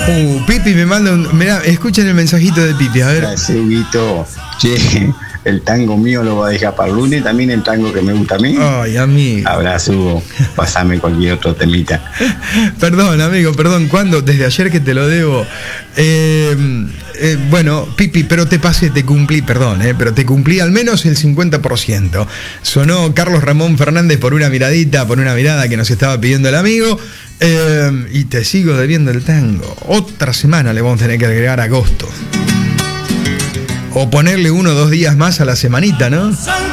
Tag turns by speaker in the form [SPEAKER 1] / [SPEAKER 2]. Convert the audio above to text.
[SPEAKER 1] Pipi me manda un... Mirá, escuchen el mensajito de Pipi, a ver.
[SPEAKER 2] Gracias, Huguito. Che, el tango mío lo voy a dejar para el lunes, también el tango que me gusta a mí.
[SPEAKER 1] Ay, amigo.
[SPEAKER 2] Abrazo, Hugo. Pasame cualquier otro temita.
[SPEAKER 1] Perdón, amigo, perdón. ¿Cuándo? Desde ayer que te lo debo. Bueno, Pipi, pero te pasé, te cumplí, perdón, pero te cumplí al menos el 50%. Sonó Carlos Ramón Fernández por una mirada que nos estaba pidiendo el amigo. Y te sigo debiendo el tango. Otra semana le vamos a tener que agregar agosto. O ponerle 1 o 2 días más a la semanita, ¿no?